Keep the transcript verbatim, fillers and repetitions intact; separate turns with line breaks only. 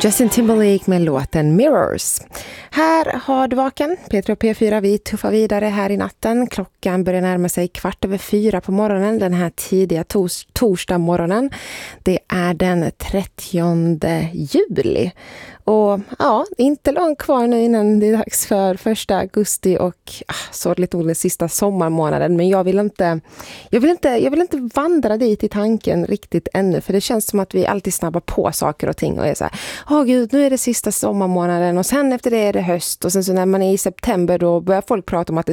Justin Timberlake med låten Mirrors. Här har du vaken. Petra och P fyra, vi tuffar vidare här i natten. Klockan börjar närma sig kvart över fyra på morgonen. Den här tidiga tors- torsdag morgonen. Det är den trettionde juli. Och ja, inte långt kvar nu innan det är dags för första augusti och ah, så lite den sista sommarmånaden. Men jag vill inte, jag vill inte, jag vill inte vandra dit i tanken riktigt ännu. För det känns som att vi alltid snabbar på saker och ting och är så här, åh oh, gud, nu är det sista sommarmånaden och sen efter det är det höst och sen så när man är i september då börjar folk prata om att det